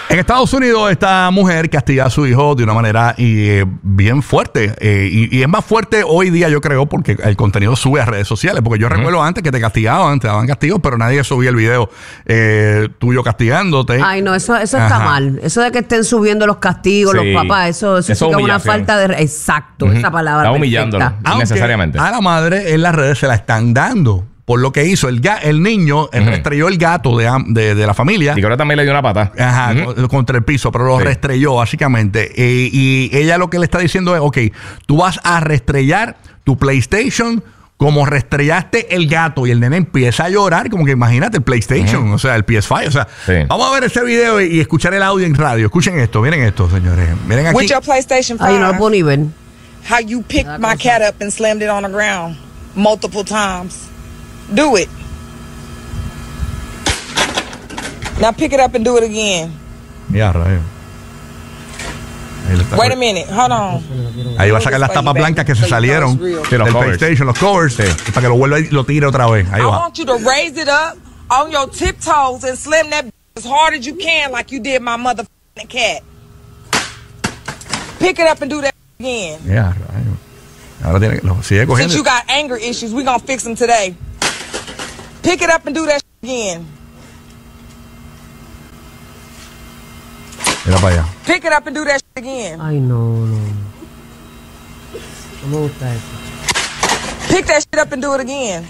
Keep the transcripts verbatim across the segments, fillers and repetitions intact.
En Estados Unidos, esta mujer castiga a su hijo de una manera eh, bien fuerte. Eh, y, y es más fuerte hoy día, yo creo, porque el contenido sube a redes sociales. Porque yo uh-huh. recuerdo antes que te castigaban, te daban castigos, pero nadie subía el video eh, tuyo castigándote. Ay, no, eso, eso está mal. Eso de que estén subiendo los castigos, sí. los papás, eso, eso, eso es una falta de... Exacto, uh-huh. esa palabra. Está humillaándolo, innecesariamente. A la madre en las redes se la están dando. Por lo que hizo el, ga el niño, uh-huh. restrelló el gato de, de, de la familia. Y que ahora también le dio una pata. Ajá, uh-huh. contra el piso, pero lo sí. restrelló básicamente. Eh, y ella lo que le está diciendo es, ok, tú vas a restrellar tu PlayStation como restrellaste el gato. Y el nene empieza a llorar, como que imagínate el PlayStation, uh-huh. o sea, el P S cinco. O sea, sí. vamos a ver ese video y, y escuchar el audio en radio. Escuchen esto, miren esto, señores. Miren aquí. With your PlayStation five, Ay, no lo puedo ni ver. How you picked my cat up and slammed it on the ground multiple times. Do it. Now pick it up and do it again. Ya, rayo. Wait a minute, hold on. Ahí va a sacar las tapas blancas que se salieron del PlayStation, los covers, sí. para que lo vuelva y lo tire otra vez. Ahí I va. want you to raise it up on your tiptoes and slam that as hard as you can like you did my motherfucking cat. Pick it up and do that again. Ya, rayo. Ahora tiene que lo sigue cogiendo. Since you got anger issues, we're gonna fix them today. Pick it up and do that again. Mira para allá. Pick it up and do that again. Ay, no, no. No me gusta eso. Pick that shit up and do it again.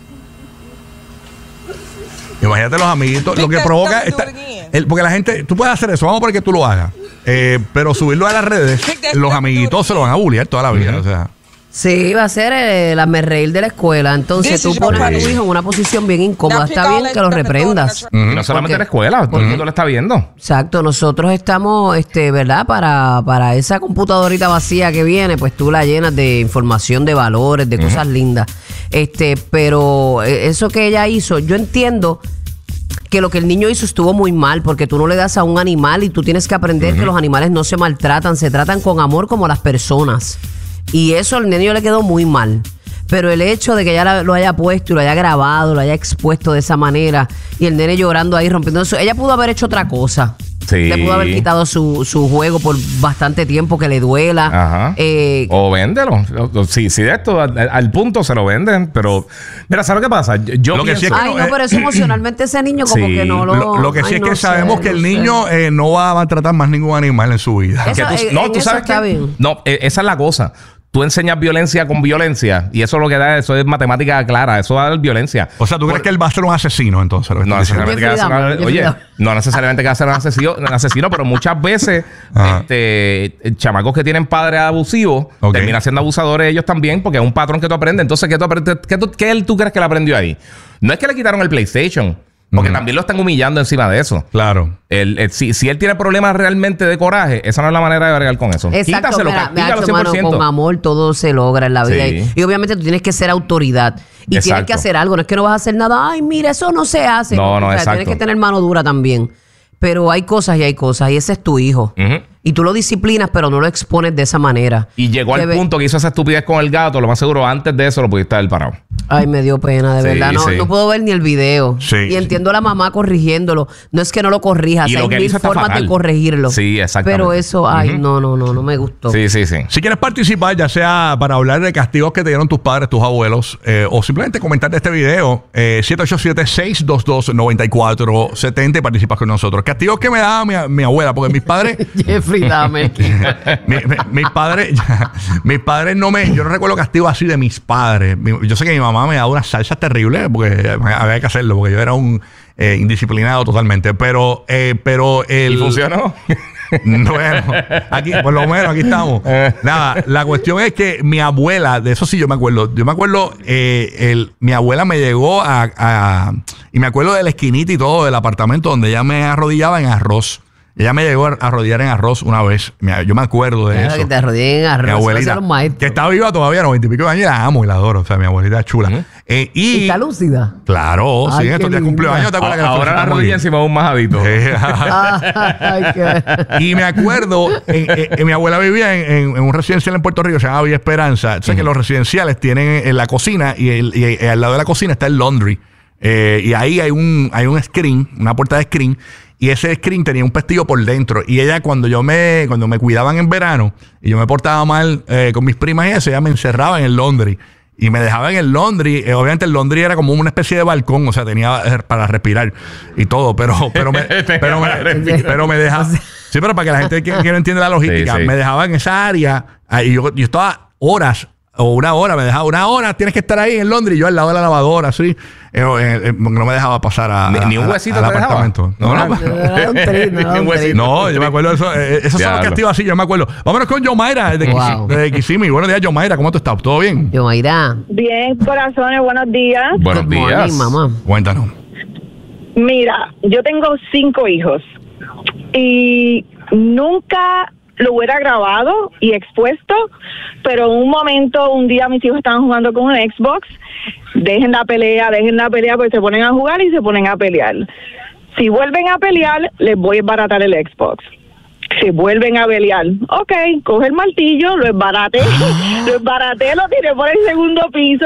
Imagínate los amiguitos, lo que provoca esta, el, porque la gente, tú puedes hacer eso, vamos a poner que tú lo hagas, eh, pero subirlo a las redes, los amiguitos se lo van a bullear toda la vida, uh-huh. o sea. Sí, va a ser el hazmerreír de la escuela. Entonces tú pones a tu hijo en una posición bien incómoda. Está bien que lo reprendas. Uh-huh. No solamente en la escuela, todo el mundo lo está viendo. Exacto, nosotros estamos, este, ¿verdad? Para, para esa computadorita vacía que viene, pues tú la llenas de información, de valores, de uh-huh. cosas lindas. Este, pero eso que ella hizo, yo entiendo que lo que el niño hizo estuvo muy mal, porque tú no le das a un animal y tú tienes que aprender uh-huh. que los animales no se maltratan, se tratan con amor como las personas. Y eso al niño le quedó muy mal. Pero el hecho de que ella lo haya puesto y lo haya grabado, lo haya expuesto de esa manera, y el nene llorando ahí, rompiendo eso, ella pudo haber hecho otra cosa. Sí. Le pudo haber quitado su, su juego por bastante tiempo que le duela. Ajá. Eh, o véndelo. Si, si de esto al, al punto se lo venden, pero mira, ¿sabes lo que pasa? Yo lo pienso, que sí es que ay, no, no, eh, pero eso emocionalmente ese niño como sí. que no lo... Lo, lo que sí ay, es que no sabemos sé, que el no niño eh, no va a maltratar más ningún animal en su vida. Eso, que tú, en, no, en tú eso sabes está que, bien. No, esa es la cosa. Tú enseñas violencia con violencia y eso es lo que da, eso es matemática clara, eso va a dar violencia. O sea, ¿tú Por, crees que él va a ser un asesino entonces? No necesariamente que va a ser un, oye, no necesariamente que va a ser un asesino, un asesino pero muchas veces este, chamacos que tienen padres abusivos okay. terminan siendo abusadores ellos también porque es un patrón que tú aprendes. Entonces, ¿qué tú, qué tú, qué él, tú crees que le aprendió ahí? No es que le quitaron el PlayStation. Porque uh-huh. también lo están humillando encima de eso. Claro. El, el, si, si él tiene problemas realmente de coraje, esa no es la manera de bregar con eso. Exacto, Quítaselo, mira, quítalo hecho, cien por ciento. Mano, con amor todo se logra en la vida. Sí. Y, y obviamente tú tienes que ser autoridad. Y exacto. tienes que hacer algo. No es que no vas a hacer nada. Ay, mira, eso no se hace. No, no, o sea, exacto. Tienes que tener mano dura también. Pero hay cosas y hay cosas. Y ese es tu hijo. Uh-huh. Y tú lo disciplinas, pero no lo expones de esa manera. Y llegó al punto que hizo esa estupidez con el gato. Lo más seguro, antes de eso lo pudiste haber parado. Ay, me dio pena, de sí, verdad. No, sí. no puedo ver ni el video. Sí, y entiendo a la mamá corrigiéndolo. No es que no lo corrijas. Y hay lo que mil hizo formas fatal. de corregirlo. Sí, exactamente. Pero eso, ay, uh-huh. no, no, no, no me gustó. Sí, sí, sí. Si quieres participar, ya sea para hablar de castigos que te dieron tus padres, tus abuelos, eh, o simplemente comentar de este video, eh, siete ocho siete, seis dos dos, nueve cuatro siete cero y participas con nosotros. Castigos que me daba mi, mi abuela, porque mis padres... Jeffrey Dahmer. mi, mi, mis padres... mis padres no me... Yo no recuerdo castigos así de mis padres. Mi, yo sé que mi mamá me daba una salsa terrible, porque había que hacerlo, porque yo era un eh, indisciplinado totalmente. Pero... Eh, pero el, ¿Y funcionó? Bueno, aquí, por lo menos aquí estamos. Nada, la cuestión es que mi abuela, de eso sí yo me acuerdo. Yo me acuerdo, eh, el, mi abuela me llegó a, a... Y me acuerdo de la esquinita y todo del apartamento donde ella me arrodillaba en arroz. Ella me llegó a arrodillar en arroz una vez. Yo me acuerdo de claro, eso. Que te arrodillen en arroz. Mi abuelita, que está viva todavía, noventa y pico de años, y la amo y la adoro. O sea, mi abuelita es chula. ¿Mm? Eh, y, ¿Y está lúcida? Claro, ay, sí, estos días cumplió años. ¿Te acuerdas a, que ahora la rodilla encima de un majadito. Ay, qué... Y me acuerdo, en, en, en, mi abuela vivía en, en, en un residencial en Puerto Rico, se llama Villa Esperanza. O sea, uh-huh. que los residenciales tienen en la cocina y, el, y, y al lado de la cocina está el laundry. Eh, y ahí hay un, hay un screen, una puerta de screen. Y ese screen tenía un pestillo por dentro. Y ella, cuando yo me, cuando me cuidaban en verano y yo me portaba mal eh, con mis primas y eso, ella me encerraba en el laundry. Y me dejaba en el laundry. Eh, obviamente el laundry era como una especie de balcón, o sea, tenía eh, para respirar y todo, pero, pero me, pero me, pero me dejaba. Sí, pero para que la gente que, que no entiende la logística, sí, sí. me dejaba en esa área. Y yo, yo estaba horas. O una hora, me dejaba una hora, tienes que estar ahí en Londres y yo al lado de la lavadora, así. Eh, eh, eh, no me dejaba pasar a, ni, ni un huesito a, a, te al apartamento. No, no, no, no, no, yo me acuerdo de eso. Eh, esos son los castigos así, yo me acuerdo. Vámonos con Yomaira de, wow. de Kissimmee. Buenos días, Yomaira, ¿cómo tú estás? ¿Todo bien? Yomaira. Bien, corazones, buenos días. Buenos días. Morning, mamá. Cuéntanos. Mira, yo tengo cinco hijos y nunca lo hubiera grabado y expuesto, pero en un momento, un día mis hijos estaban jugando con un Xbox, dejen la pelea, dejen la pelea, pues se ponen a jugar y se ponen a pelear. Si vuelven a pelear, les voy a desbaratar el Xbox. Si vuelven a pelear, ok, coge el martillo, lo esbaraté, lo esbaraté, lo tiré por el segundo piso.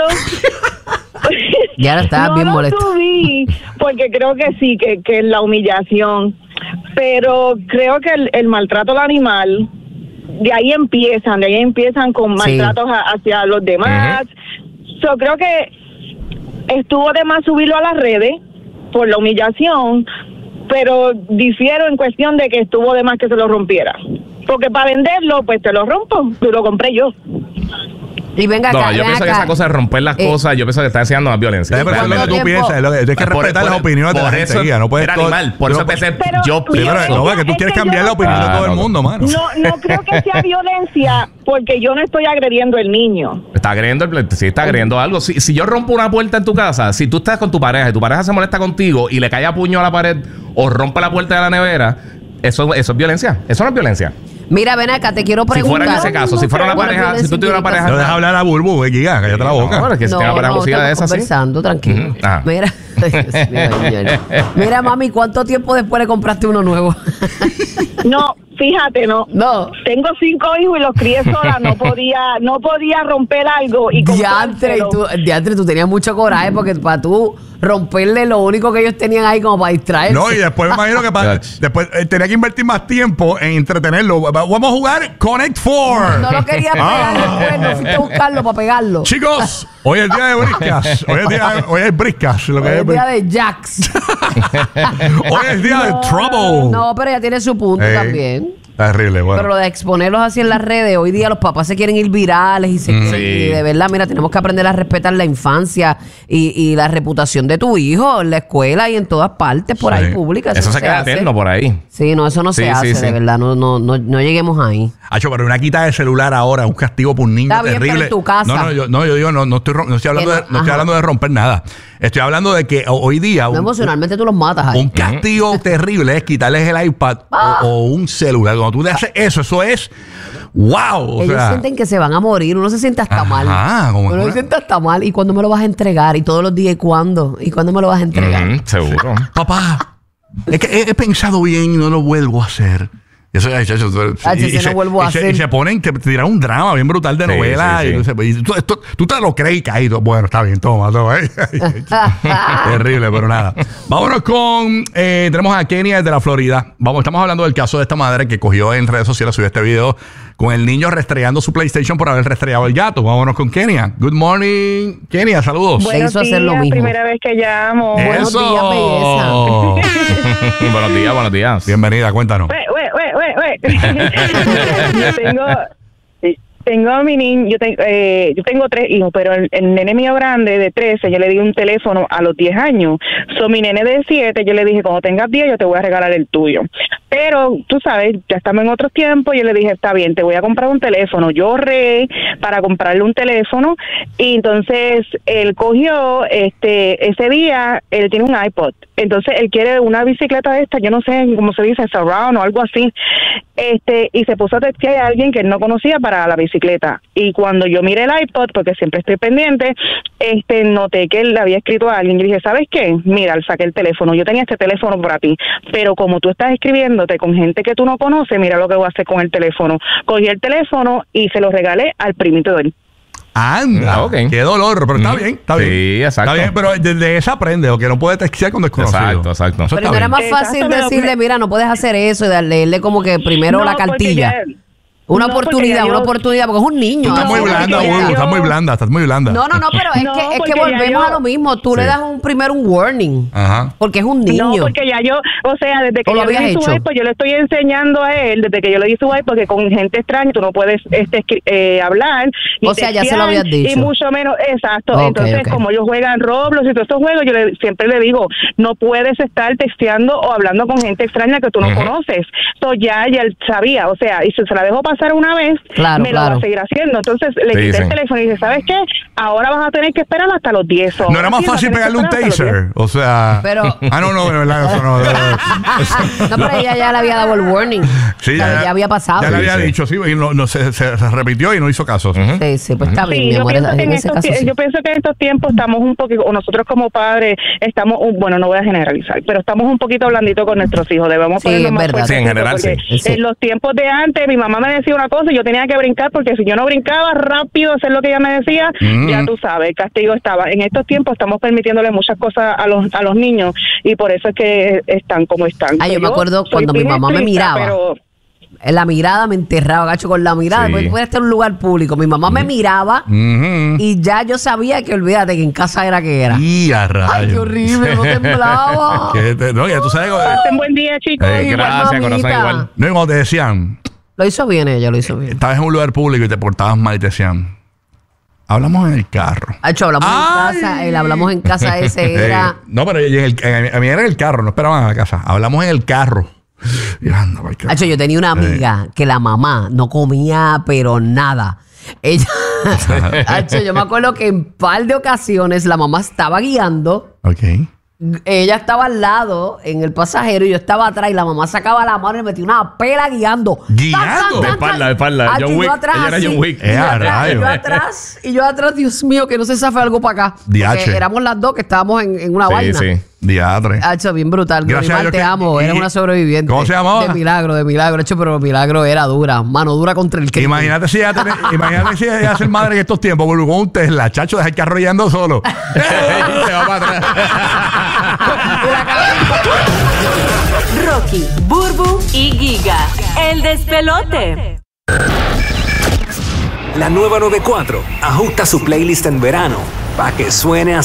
Ya ahora estaba no bien lo molesto. subí, porque creo que sí, que, que es la humillación. Pero creo que el, el maltrato al animal, de ahí empiezan, de ahí empiezan con maltratos sí. a, hacia los demás. Uh-huh. So, creo que estuvo de más subirlo a las redes por la humillación, pero difiero en cuestión de que estuvo de más que se lo rompiera. Porque para venderlo, pues te lo rompo, pero lo compré yo. Y venga acá, no, yo ven pienso acá. que esa cosa de romper las eh, cosas, yo pienso que está enseñando más violencia. Es lo que tú piensas, es lo que, tienes que por, respetar por, las opiniones de la gente. Eso, guía, no puedes era todo, animal, por eso empecé pero, yo pero, pero, no, es que tú quieres que cambiar la opinión ah, de todo no, el mundo, mano. No, no creo que sea violencia, porque yo no estoy agrediendo al niño. Está agrediendo, el, sí, está agrediendo algo. Si, si yo rompo una puerta en tu casa, si tú estás con tu pareja y tu pareja se molesta contigo y le cae a puño a la pared o rompe la puerta de la nevera, eso, eso es violencia. Eso no es violencia. Mira, ven acá, te quiero preguntar. Si fuera en ese caso, si fuera una pareja, si tú tuvieras una pareja. No deja hablar a Bulbu, eh, Giga, cállate la boca. No, es que si no, tenga pareja no, abusiva de esas, conversando, sí. tranquilo. Uh-huh. Mira, mira, mami, ¿cuánto tiempo después le compraste uno nuevo? No, fíjate, no. No. Tengo cinco hijos y los crié sola, no podía, no podía romper algo y diantre, y tú, diantre, tú tenías mucho coraje porque para tú romperle lo único que ellos tenían ahí como para distraerse. No, y después me imagino que para, después eh, tenía que invertir más tiempo en entretenerlo. Vamos a jugar Connect Four. No lo quería pegar después, no fuiste a buscarlo para pegarlo. Chicos, hoy es el día de briscas. Hoy es, día, hoy es briscas. Lo que hoy es es el día de Jax. Hoy es el día no, de Trouble. No, pero ella tiene su punto hey. también. Terrible, bueno. Pero lo de exponerlos así en las redes, hoy día los papás se quieren ir virales y se mm. quieren, y de verdad, mira, tenemos que aprender a respetar la infancia y, y la reputación de tu hijo en la escuela y en todas partes por sí. ahí públicas. Eso, eso se, se queda eterno por ahí. Sí, no, eso no sí, se hace, sí, de sí. verdad, no, no, no, no lleguemos ahí. Hacho, pero una quita de celular ahora, un castigo por un niño Está bien, terrible. Pero en tu casa. No, no, yo, no, yo digo, no, no estoy, no estoy hablando, no, de, no estoy hablando de romper nada. Estoy hablando de que hoy día no, un, emocionalmente tú los matas ahí. Un castigo uh-huh. terrible es quitarles el iPad ah. o, o un celular. Cuando tú le haces eso, eso es wow. Ellos o sea, sienten que se van a morir, uno se siente hasta ajá, mal. Como uno se siente hasta mal. ¿Y cuándo me lo vas a entregar? Y todos los días, ¿y cuándo? ¿Y cuándo me lo vas a entregar? Mm, seguro. Papá, es que he, he pensado bien y no lo vuelvo a hacer. Eso, eso, eso, ah, y, si y, se, se, no y, se, y se ponen, te, te tiran un drama bien brutal de sí, novela. Sí, sí. Y, y tú, esto, tú te lo crees y caes. Bueno, está bien, toma, toma. Terrible, pero nada. Vámonos con. Eh, tenemos a Kenia desde la Florida. Vamos, estamos hablando del caso de esta madre que cogió en redes sociales, subió este video con el niño restregando su PlayStation por haber restregado el gato. Vámonos con Kenia. Good morning, Kenia, saludos. Buenos hizo días, hacer lo mismo. Primera vez que llamo. Buenos días, belleza. Buenos días, buenos días. Bienvenida, cuéntanos. Wait, wait, wait, wait, wait. Yo tengo, tengo a mi niño, yo, te, eh, yo tengo tres hijos, pero el, el nene mío grande de trece, yo le di un teléfono a los diez años. So, mi nene de siete, yo le dije, cuando tengas diez, yo te voy a regalar el tuyo. Pero, tú sabes, ya estamos en otros tiempos, yo le dije, está bien, te voy a comprar un teléfono. Yo ahorré para comprarle un teléfono, y entonces él cogió, este, ese día, él tiene un iPod. Entonces él quiere una bicicleta de esta, yo no sé cómo se dice, Surround o algo así, este, y se puso a textear a alguien que él no conocía para la bicicleta. Y cuando yo miré el iPod, porque siempre estoy pendiente, este, noté que él le había escrito a alguien. Yo dije, ¿sabes qué? Mira, saqué el teléfono, yo tenía este teléfono para ti, pero como tú estás escribiéndote con gente que tú no conoces, mira lo que voy a hacer con el teléfono. Cogí el teléfono y se lo regalé al primito de él. Anda, Ah, ok. qué dolor, pero está Ujú. bien, está Sí, bien. exacto. Está bien, pero desde esa aprende, o que no puede textear con desconocidos. Exacto, exacto. Eso Pero está no era bien. más Exacto, fácil pero decirle, me- mira, no puedes hacer eso y darle como que primero No, la porque cartilla. ya- Una no, porque oportunidad, ya una yo- oportunidad, porque es un niño. Tú estás No, muy porque blanda, ya Hugo, yo- estás muy blanda, estás muy blanda. No, no, no, pero es No, que, es que porque ya volvemos yo- a lo mismo. Tú le Sí. das un primero un warning. Ajá. Porque es un niño. No, porque ya yo, o sea, desde que ¿O lo yo le habías di su hecho? iPod, yo le estoy enseñando a él, desde que yo le di su iPod, porque con gente extraña tú no puedes este, escri- eh, hablar. ni O sea, ya se lo textear, habías dicho. Y mucho menos, exacto. Ok, Entonces, ok. como ellos juegan Roblox y todos estos juegos, yo le- siempre le digo, no puedes estar texteando o hablando con gente extraña que tú no Ujú. conoces. Entonces, ya, ya él sabía, o sea, y si se la dejó pasar una vez, Claro, me lo claro. va a seguir haciendo. Entonces, le Sí, quité sí. el teléfono y dije, ¿sabes qué? Ahora vas a tener que esperar hasta los diez. o No era más sí, vas a fácil tener que pegarle un esperar hasta los diez. taser. O sea. Pero- Ah, no, no, de verdad, eso no. de verdad. No, pero ella ya le había dado el warning. Sí, ya, ya había pasado. Ya le había Sí, sí. dicho, sí, y no, no, se, se- se repitió y no hizo caso. Sí, sí, pues está bien, Sí, mi yo amor. pienso, que En en ese estos, caso tie- sí. yo pienso que en estos tiempos estamos un poquito, o nosotros como padres estamos, un- bueno, no voy a generalizar, pero estamos un poquito blanditos con nuestros hijos. Debemos Sí, ponernos es más verdad. fuertes, Sí, en general, porque sí. Sí. En los tiempos de antes, mi mamá me decía una cosa y yo tenía que brincar, porque si yo no brincaba rápido a hacer lo que ella me decía, Mm. ya tú sabes, el castigo estaba. En estos tiempos estamos permitiéndole muchas cosas a los a los niños y por eso es que están como están. Ay, yo Pues me acuerdo soy cuando mi bien mamá me estricta, miraba. pero- La mirada me enterraba, gacho, con la mirada. Sí. Porque puede estar en un lugar público. Mi mamá me miraba Ujú. y ya yo sabía que olvídate que en casa era que era. Y a rayos. Ay, qué horrible, no temblaba. Que te- no, ya tú sabes. Pasen buen día, chicos. Eh, Igual, Gracias, corazón, mamita. igual. No, y cuando te decían, Lo hizo bien ella, lo hizo bien. estabas en un lugar público y te portabas mal y te decían, hablamos en el carro. Hacho, hablamos Ay. en casa, el hablamos en casa ese era. Eh, no, pero en el- en- a mí era en el carro, no esperaban a la casa. Hablamos en el carro. Y anda, pa'l carajo. Hacho, yo tenía una amiga que la mamá no comía, pero nada. Ella, Hacho, yo me acuerdo que en par de ocasiones la mamá estaba guiando. Ok. Ella estaba al lado en el pasajero y yo estaba atrás y la mamá sacaba la mano y me metía una pela guiando. ¿Guiando? De espalda, de espalda. Hacho, John y yo Wick. atrás, Ella era así. John Wick. Y yo Eh, a atrás, y rayos. yo atrás, y yo atrás, Dios mío, que no se zafe algo para acá. D H. Porque éramos las dos que estábamos en, en una Sí, vaina. sí. Diatre. Hacho, bien brutal. Gracias a Glorimar, Dios te que- amo. y- Eres una sobreviviente. ¿Cómo se llamaba? De milagro, de milagro. Hecho, pero milagro era dura. Mano dura contra el crimen. Imagínate si ella tiene- imagínate si ella iba a ser madre en estos tiempos, vuelvo con un Tesla, chacho, deja el carro guiando solo. Se va para atrás. Rocky, Burbu y Giga. El despelote. La nueva noventa y cuatro ajusta su playlist en verano para que suene así.